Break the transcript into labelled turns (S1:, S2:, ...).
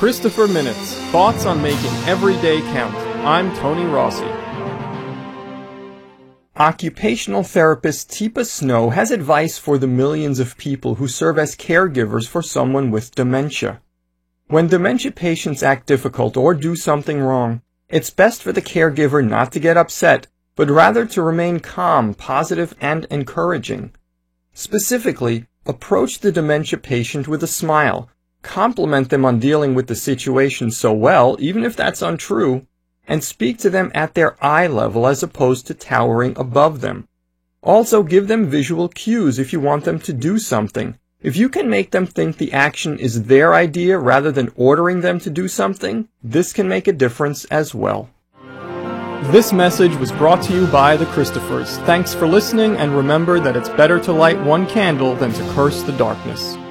S1: Christopher Minutes, thoughts on making every day count. I'm Tony Rossi. Occupational therapist Teepa Snow has advice for the millions of people who serve as caregivers for someone with dementia. When dementia patients act difficult or do something wrong, it's best for the caregiver not to get upset, but rather to remain calm, positive, and encouraging. Specifically, approach the dementia patient with a smile, compliment them on dealing with the situation so well, even if that's untrue, and speak to them at their eye level as opposed to towering above them. Also, give them visual cues if you want them to do something. If you can make them think the action is their idea rather than ordering them to do something, this can make a difference as well. This message was brought to you by the Christophers. Thanks for listening, and remember that it's better to light one candle than to curse the darkness.